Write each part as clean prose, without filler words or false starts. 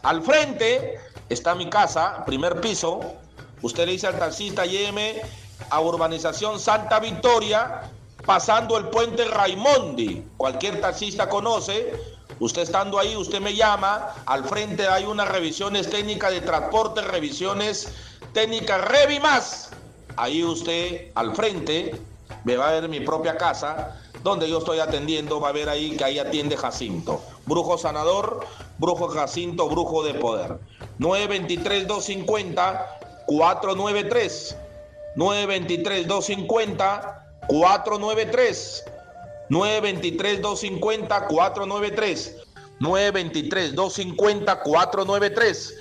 Al frente está mi casa, primer piso. Usted le dice al taxista, lléveme a Urbanización Santa Victoria, pasando el puente Raimondi. Cualquier taxista conoce. Usted estando ahí, usted me llama. Al frente hay unas revisiones técnicas de transporte, revisiones técnicas Revimas. Ahí usted, al frente, me va a ver mi propia casa, donde yo estoy atendiendo. Va a ver ahí que ahí atiende Jacinto. Brujo sanador, brujo Jacinto, brujo de poder. 923-250-493. 923-250-493. 923-250-493. 923-250-493.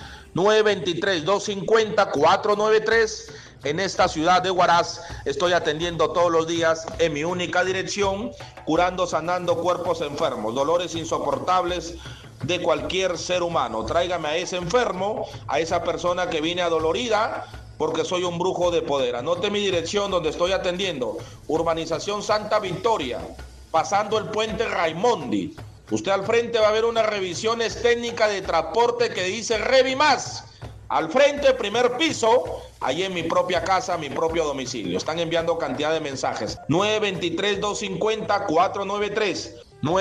923-250-493. En esta ciudad de Huaraz estoy atendiendo todos los días en mi única dirección, curando, sanando cuerpos enfermos, dolores insoportables de cualquier ser humano. Tráigame a ese enfermo, a esa persona que viene adolorida, porque soy un brujo de poder. Anote mi dirección donde estoy atendiendo: Urbanización Santa Victoria, pasando el puente Raimondi. Usted al frente va a ver unas revisiones técnicas de transporte que dice Revimas. Al frente, primer piso, ahí en mi propia casa, mi propio domicilio. Están enviando cantidad de mensajes. 923-250-493.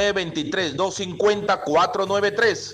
923-250-493.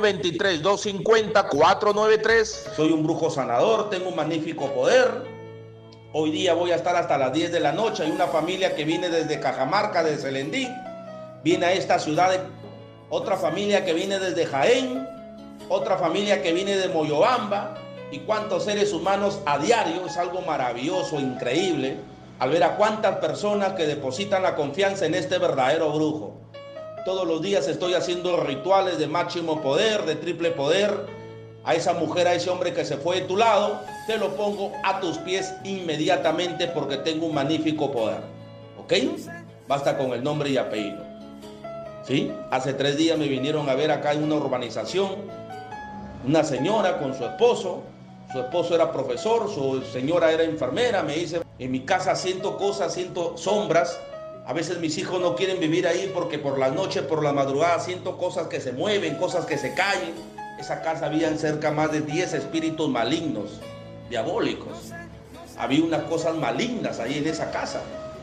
923-250-493. Soy un brujo sanador, tengo un magnífico poder. Hoy día voy a estar hasta las 10 de la noche. Hay una familia que viene desde Cajamarca, de Selendí. Viene a esta ciudad. Otra familia que viene desde Jaén. Otra familia que viene de Moyobamba. Y cuántos seres humanos a diario. Es algo maravilloso, increíble, al ver a cuántas personas que depositan la confianza en este verdadero brujo. Todos los días estoy haciendo rituales de máximo poder, de triple poder. A esa mujer, a ese hombre que se fue de tu lado, te lo pongo a tus pies inmediatamente, porque tengo un magnífico poder. ¿Ok? Basta con el nombre y apellido. ¿Sí? Hace 3 días me vinieron a ver acá en una urbanización una señora con su esposo. Su esposo era profesor, su señora era enfermera. Me dice: en mi casa siento cosas, siento sombras. A veces mis hijos no quieren vivir ahí porque por la noche, por la madrugada, siento cosas que se mueven, cosas que se caen. Esa casa habían cerca más de 10 espíritus malignos, diabólicos. Había unas cosas malignas ahí en esa casa.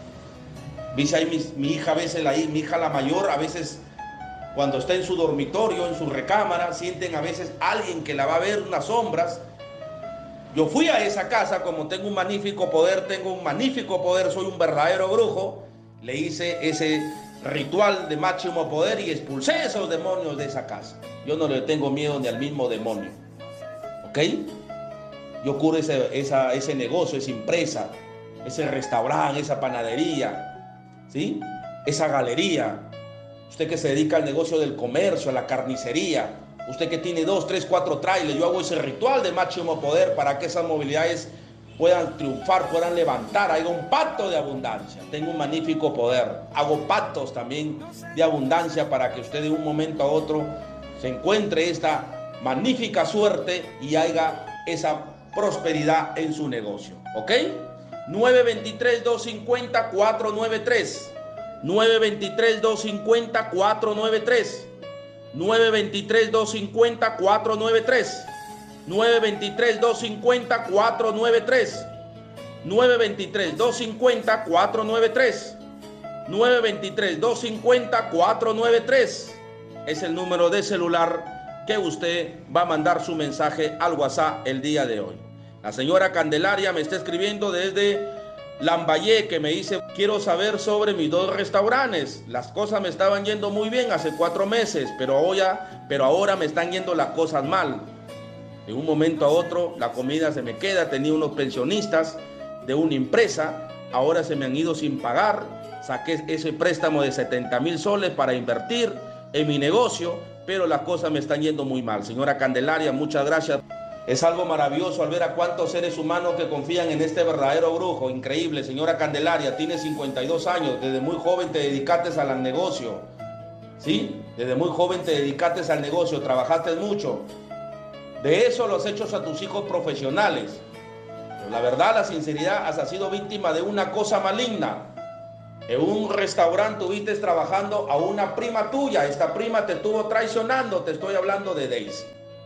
Dice ahí mi hija, a veces mi hija la mayor, a veces cuando está en su dormitorio, en su recámara, sienten a veces alguien que la va a ver, unas sombras. Yo fui a esa casa, como tengo un magnífico poder, soy un verdadero brujo. Le hice ese ritual de máximo poder y expulsé esos demonios de esa casa. Yo no le tengo miedo ni al mismo demonio. ¿Ok? Yo curo ese negocio, esa empresa, ese restaurante, esa panadería, ¿sí? Esa galería. Usted que se dedica al negocio del comercio, a la carnicería, usted que tiene 2, 3, 4 trailers, yo hago ese ritual de máximo poder para que esas movilidades puedan triunfar, puedan levantar. Hago un pacto de abundancia. Tengo un magnífico poder. Hago pactos también de abundancia para que usted de un momento a otro se encuentre esta magnífica suerte y haya esa prosperidad en su negocio. ¿Ok? 923-250-493. 923-250-493. 923-250-493. 923-250-493. 923-250-493. 923-250-493. Es el número de celular que usted va a mandar su mensaje al WhatsApp el día de hoy. La señora Candelaria me está escribiendo desde Lambayeque, que me dice: quiero saber sobre mis 2 restaurantes. Las cosas me estaban yendo muy bien hace 4 meses, pero ahora me están yendo las cosas mal. De un momento a otro la comida se me queda. Tenía unos pensionistas de una empresa, ahora se me han ido sin pagar. Saqué ese préstamo de 70,000 soles para invertir en mi negocio, pero las cosas me están yendo muy mal. Señora Candelaria, muchas gracias. Es algo maravilloso al ver a cuántos seres humanos que confían en este verdadero brujo. Increíble. Señora Candelaria, tiene 52 años. Desde muy joven te dedicaste al negocio. ¿Sí? Desde muy joven te dedicaste al negocio. Trabajaste mucho. De eso los hechos a tus hijos profesionales. Pero la verdad, la sinceridad, has sido víctima de una cosa maligna. En un restaurante estuviste trabajando a una prima tuya. Esta prima te estuvo traicionando. Te estoy hablando de Daisy.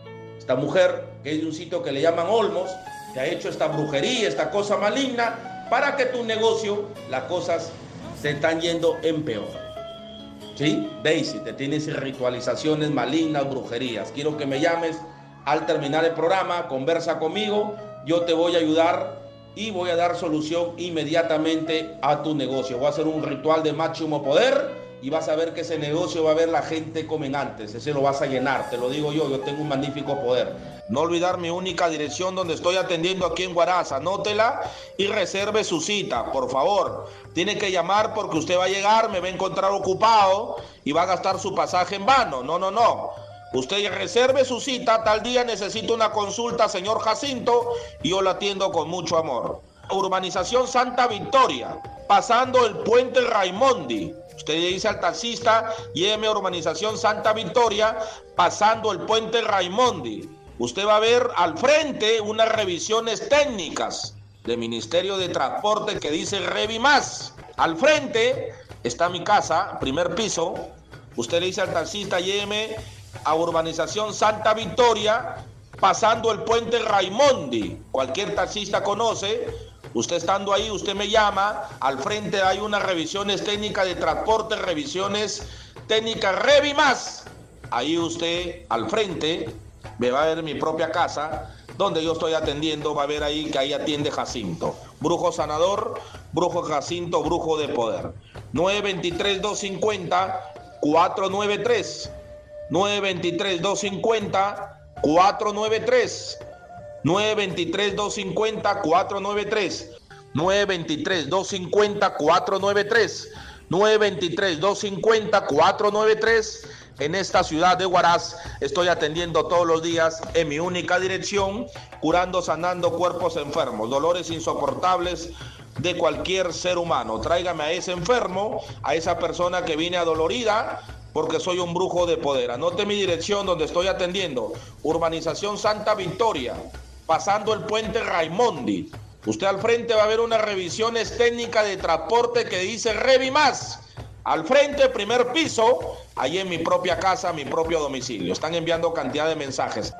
Esta mujer, que es de un sitio que le llaman Olmos, te ha hecho esta brujería, esta cosa maligna, para que tu negocio, las cosas se están yendo en peor. ¿Sí? Daisy, te tienes ritualizaciones malignas, brujerías. Quiero que me llames al terminar el programa, conversa conmigo, yo te voy a ayudar y voy a dar solución inmediatamente a tu negocio. Voy a hacer un ritual de máximo poder y vas a ver que ese negocio va a ver la gente como antes. Ese lo vas a llenar, te lo digo yo tengo un magnífico poder. No olvidar mi única dirección donde estoy atendiendo aquí en Huaraz. Anótela y reserve su cita, por favor. Tiene que llamar porque usted va a llegar, me va a encontrar ocupado y va a gastar su pasaje en vano. No. Usted reserve su cita, tal día necesito una consulta, señor Jacinto, y yo la atiendo con mucho amor. Urbanización Santa Victoria, pasando el puente Raimondi. Usted le dice al taxista, lléveme a Urbanización Santa Victoria, pasando el puente Raimondi. Usted va a ver al frente unas revisiones técnicas del Ministerio de Transporte que dice Revimás. Al frente está mi casa, primer piso. Usted le dice al taxista, lléveme a Urbanización Santa Victoria, pasando el puente Raimondi. Cualquier taxista conoce. Usted estando ahí, usted me llama. Al frente hay unas revisiones técnicas de transporte, revisiones técnicas Revimás. Ahí usted, al frente, me va a ver mi propia casa, donde yo estoy atendiendo. Va a ver ahí que ahí atiende Jacinto. Brujo sanador, brujo Jacinto, brujo de poder. 923-250-493. 923-250-493. 923-250-493. 923-250-493. 923-250-493. En esta ciudad de Huaraz estoy atendiendo todos los días en mi única dirección, curando, sanando cuerpos enfermos, dolores insoportables de cualquier ser humano. Tráigame a ese enfermo, a esa persona que viene adolorida, porque soy un brujo de poder. Anote mi dirección donde estoy atendiendo. Urbanización Santa Victoria, pasando el puente Raimondi. Usted al frente va a ver unas revisiones técnicas de transporte que dice Revimás. Al frente, primer piso, allí en mi propia casa, mi propio domicilio. Están enviando cantidad de mensajes.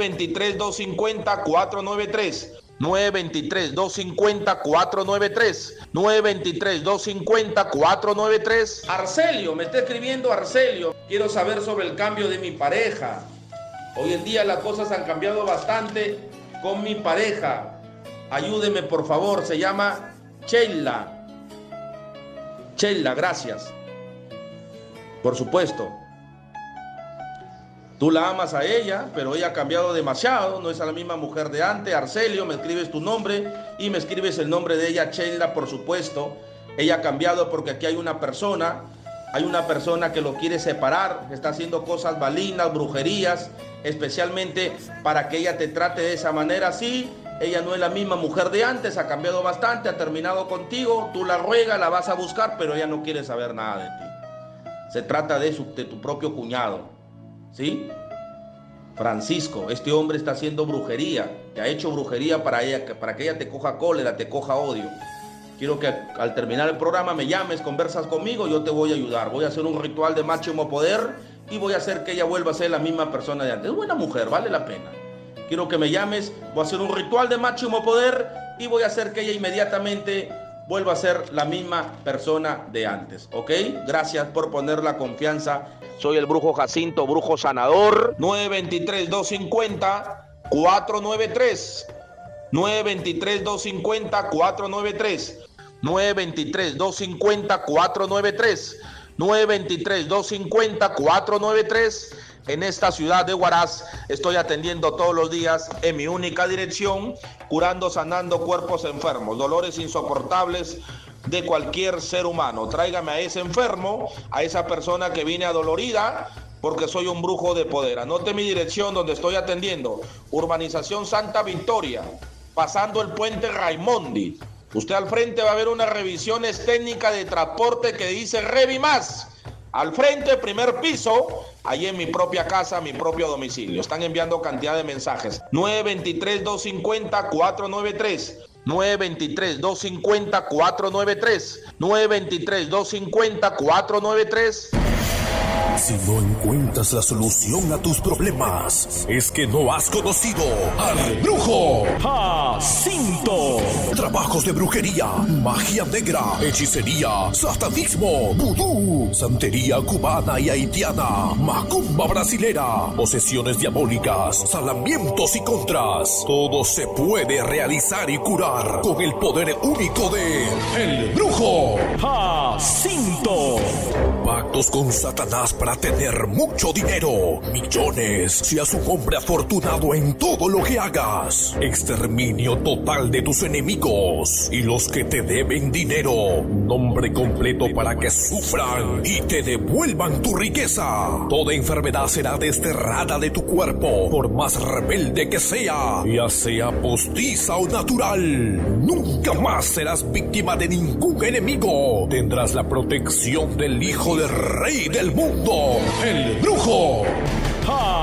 923-250-493. 923-250-493. 923-250-493. Arcelio, me está escribiendo Arcelio. Quiero saber sobre el cambio de mi pareja. Hoy en día las cosas han cambiado bastante con mi pareja. Ayúdeme, por favor. Se llama Sheila. Sheila, gracias. Por supuesto. Tú la amas a ella, pero ella ha cambiado demasiado. No es la misma mujer de antes. Arcelio, me escribes tu nombre y me escribes el nombre de ella, Sheila, por supuesto. Ella ha cambiado porque aquí hay una persona que lo quiere separar, que está haciendo cosas malignas, brujerías, especialmente para que ella te trate de esa manera. Sí, ella no es la misma mujer de antes, ha cambiado bastante, ha terminado contigo, tú la ruegas, la vas a buscar, pero ella no quiere saber nada de ti. Se trata de tu propio cuñado, ¿sí? Francisco, este hombre está haciendo brujería, te ha hecho brujería para que ella te coja cólera, te coja odio. Quiero que al terminar el programa me llames, conversas conmigo, yo te voy a ayudar. Voy a hacer un ritual de máximo poder y voy a hacer que ella vuelva a ser la misma persona de antes. Es buena mujer, vale la pena. Quiero que me llames, voy a hacer un ritual de máximo poder y voy a hacer que ella inmediatamente vuelva a ser la misma persona de antes, ¿ok? Gracias por poner la confianza. Soy el brujo Jacinto, brujo sanador. 923-250-493. 923-250-493. 923-250-493. 923-250-493. En esta ciudad de Huaraz estoy atendiendo todos los días en mi única dirección, curando, sanando cuerpos enfermos, dolores insoportables de cualquier ser humano. Tráigame a ese enfermo, a esa persona que viene adolorida, porque soy un brujo de poder. Anote mi dirección donde estoy atendiendo. Urbanización Santa Victoria, pasando el puente Raimondi. Usted al frente va a ver unas revisiones técnicas de transporte que dice Revimás. Al frente, primer piso, allí en mi propia casa, mi propio domicilio. Están enviando cantidad de mensajes. 923-250-493. 923-250-493. 923-250-493. Si no encuentras la solución a tus problemas, es que no has conocido al Brujo Jacinto. Trabajos de brujería, magia negra, hechicería, satanismo, vudú, santería cubana y haitiana, macumba brasilera, posesiones diabólicas, salamientos y contras. Todo se puede realizar y curar con el poder único de el Brujo Jacinto. Pactos con Satanás para tener mucho dinero, millones, seas un hombre afortunado en todo lo que hagas. Exterminio total de tus enemigos y los que te deben dinero. Nombre completo para que sufran y te devuelvan tu riqueza. Toda enfermedad será desterrada de tu cuerpo, por más rebelde que sea, ya sea postiza o natural. Nunca más serás víctima de ningún enemigo. Tendrás la protección del Hijo del Rey del Mundo, el Brujo